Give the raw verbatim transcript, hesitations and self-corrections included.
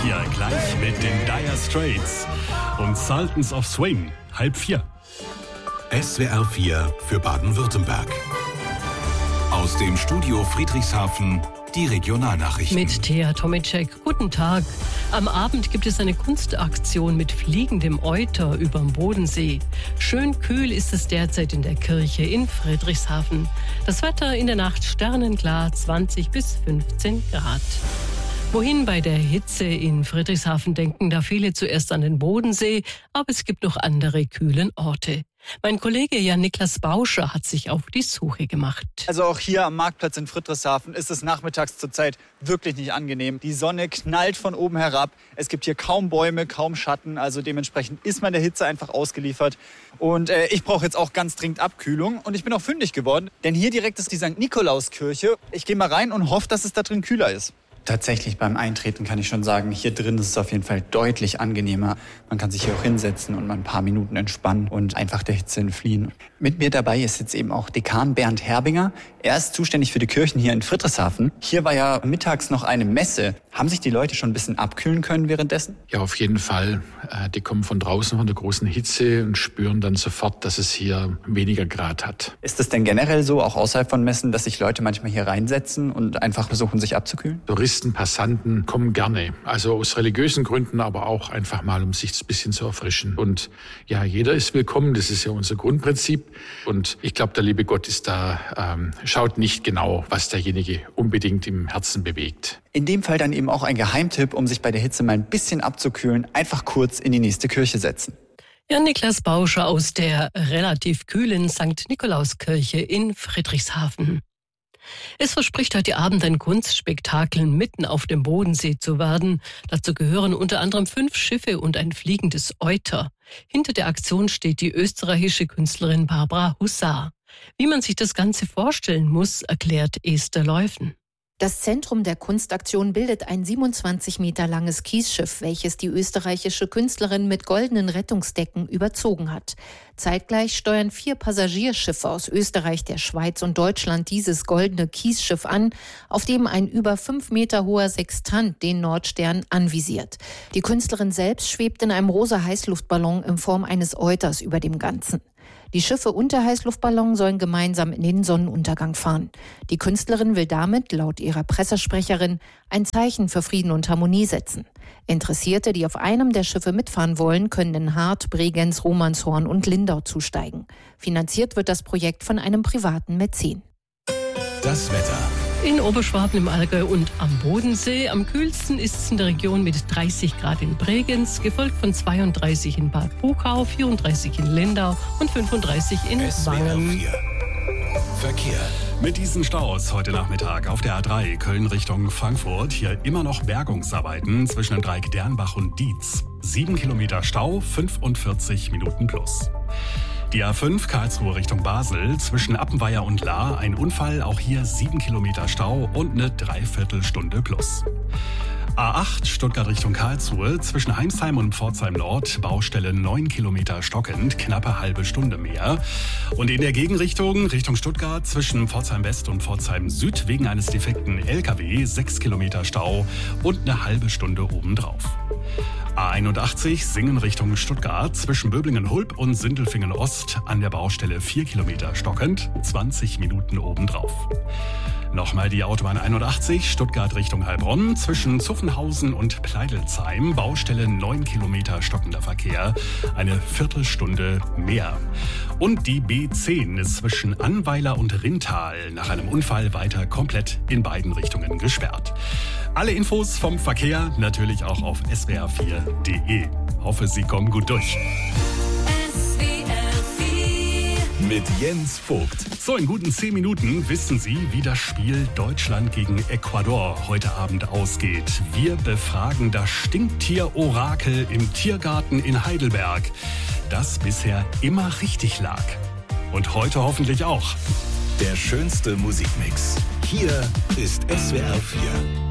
vier gleich mit den Dire Straits und Sultans of Swing. Halb vier. S W R vier für Baden-Württemberg. Aus dem Studio Friedrichshafen die Regionalnachrichten. Mit Thea Tomicek. Guten Tag. Am Abend gibt es eine Kunstaktion mit fliegendem Euter überm Bodensee. Schön kühl ist es derzeit in der Kirche in Friedrichshafen. Das Wetter in der Nacht sternenklar, zwanzig bis fünfzehn Grad. Wohin bei der Hitze in Friedrichshafen denken da viele zuerst an den Bodensee, aber es gibt noch andere kühlen Orte. Mein Kollege Jan-Niklas Bauscher hat sich auf die Suche gemacht. Also auch hier am Marktplatz in Friedrichshafen ist es nachmittags zurzeit wirklich nicht angenehm. Die Sonne knallt von oben herab. Es gibt hier kaum Bäume, kaum Schatten. Also dementsprechend ist man der Hitze einfach ausgeliefert. Und äh, ich brauche jetzt auch ganz dringend Abkühlung. Und ich bin auch fündig geworden, denn hier direkt ist die Sankt Nikolauskirche. Ich gehe mal rein und hoffe, dass es da drin kühler ist. Tatsächlich beim Eintreten kann ich schon sagen, hier drin ist es auf jeden Fall deutlich angenehmer. Man kann sich hier auch hinsetzen und mal ein paar Minuten entspannen und einfach der Hitze entfliehen. Mit mir dabei ist jetzt eben auch Dekan Bernd Herbinger. Er ist zuständig für die Kirchen hier in Friedrichshafen. Hier war ja mittags noch eine Messe. Haben sich die Leute schon ein bisschen abkühlen können währenddessen? Ja, auf jeden Fall. Die kommen von draußen von der großen Hitze und spüren dann sofort, dass es hier weniger Grad hat. Ist es denn generell so, auch außerhalb von Messen, dass sich Leute manchmal hier reinsetzen und einfach versuchen, sich abzukühlen? Touristen, Passanten kommen gerne. Also aus religiösen Gründen, aber auch einfach mal, um sich ein bisschen zu erfrischen. Und ja, jeder ist willkommen. Das ist ja unser Grundprinzip. Und ich glaube, der liebe Gott ist da, ähm, schaut nicht genau, was derjenige unbedingt im Herzen bewegt. In dem Fall dann eben auch ein Geheimtipp, um sich bei der Hitze mal ein bisschen abzukühlen, einfach kurz in die nächste Kirche setzen. Jan-Niklas Bauscher aus der relativ kühlen Sankt Nikolauskirche in Friedrichshafen. Es verspricht heute Abend ein Kunstspektakel mitten auf dem Bodensee zu werden. Dazu gehören unter anderem fünf Schiffe und ein fliegendes Euter. Hinter der Aktion steht die österreichische Künstlerin Barbara Hussar. Wie man sich das Ganze vorstellen muss, erklärt Esther Leuven. Das Zentrum der Kunstaktion bildet ein siebenundzwanzig Meter langes Kiesschiff, welches die österreichische Künstlerin mit goldenen Rettungsdecken überzogen hat. Zeitgleich steuern vier Passagierschiffe aus Österreich, der Schweiz und Deutschland dieses goldene Kiesschiff an, auf dem ein über fünf Meter hoher Sextant den Nordstern anvisiert. Die Künstlerin selbst schwebt in einem rosa Heißluftballon in Form eines Euters über dem Ganzen. Die Schiffe und der Heißluftballon sollen gemeinsam in den Sonnenuntergang fahren. Die Künstlerin will damit, laut ihrer Pressesprecherin, ein Zeichen für Frieden und Harmonie setzen. Interessierte, die auf einem der Schiffe mitfahren wollen, können in Hart, Bregenz, Romanshorn und Lindau zusteigen. Finanziert wird das Projekt von einem privaten Mäzen. Das Wetter. In Oberschwaben im Allgäu und am Bodensee. Am kühlsten ist es in der Region mit dreißig Grad in Bregenz, gefolgt von zweiunddreißig in Bad Buchau, vierunddreißig in Lindau und fünfunddreißig in Wangen. Verkehr. Mit diesen Staus heute Nachmittag auf der A drei Köln Richtung Frankfurt. Hier immer noch Bergungsarbeiten zwischen dem Dreieck Dernbach und Dietz. Sieben Kilometer Stau, fünfundvierzig Minuten plus. Die A fünf Karlsruhe Richtung Basel, zwischen Appenweier und Lahr ein Unfall, auch hier sieben Kilometer Stau und eine Dreiviertelstunde plus. A acht Stuttgart Richtung Karlsruhe, zwischen Heimsheim und Pforzheim Nord, Baustelle neun Kilometer stockend, knappe halbe Stunde mehr. Und in der Gegenrichtung, Richtung Stuttgart, zwischen Pforzheim West und Pforzheim Süd, wegen eines defekten L K W, sechs Kilometer Stau und eine halbe Stunde obendrauf. A einundachtzig Singen Richtung Stuttgart, zwischen Böblingen-Hulb und Sindelfingen-Ost, an der Baustelle vier Kilometer stockend, zwanzig Minuten obendrauf. Nochmal die Autobahn einundachtzig, Stuttgart Richtung Heilbronn, zwischen Zuffenhausen und Pleidelsheim, Baustelle neun Kilometer stockender Verkehr, eine Viertelstunde mehr. Und die B zehn ist zwischen Annweiler und Rintal nach einem Unfall weiter komplett in beiden Richtungen gesperrt. Alle Infos vom Verkehr natürlich auch auf S W R vier Punkt de. Hoffe, Sie kommen gut durch. Mit Jens Vogt. So, in guten zehn Minuten wissen Sie, wie das Spiel Deutschland gegen Ecuador heute Abend ausgeht. Wir befragen das Stinktier-Orakel im Tiergarten in Heidelberg, das bisher immer richtig lag. Und heute hoffentlich auch. Der schönste Musikmix. Hier ist S W R vier.